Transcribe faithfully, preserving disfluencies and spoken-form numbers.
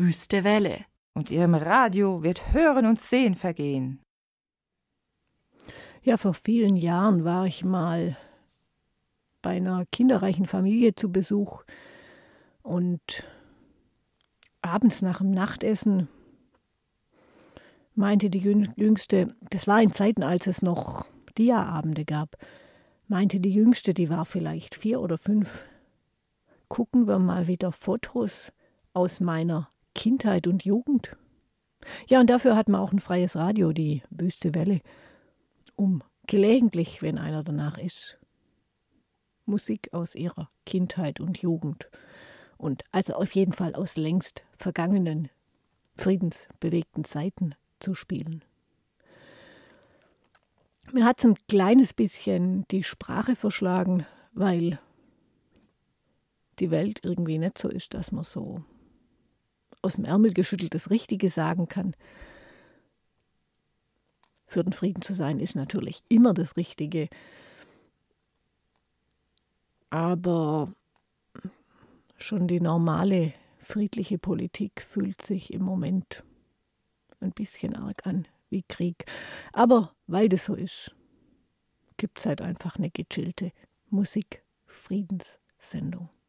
Wüste Welle. Und ihrem Radio wird Hören und Sehen vergehen. Ja, vor vielen Jahren war ich mal bei einer kinderreichen Familie zu Besuch und abends nach dem Nachtessen meinte die Jüngste, das war in Zeiten, als es noch Dia-Abende gab, meinte die Jüngste, die war vielleicht vier oder fünf, gucken wir mal wieder Fotos aus meiner Kindheit und Jugend. Ja, und dafür hat man auch ein freies Radio, die Wüste Welle, um gelegentlich, wenn einer danach ist, Musik aus ihrer Kindheit und Jugend und also auf jeden Fall aus längst vergangenen, friedensbewegten Zeiten zu spielen. Mir hat es ein kleines bisschen die Sprache verschlagen, weil die Welt irgendwie nicht so ist, dass man so aus dem Ärmel geschüttelt das Richtige sagen kann. Für den Frieden zu sein ist natürlich immer das Richtige. Aber schon die normale friedliche Politik fühlt sich im Moment ein bisschen arg an wie Krieg. Aber weil das so ist, gibt es halt einfach eine gechillte Musik-Friedenssendung.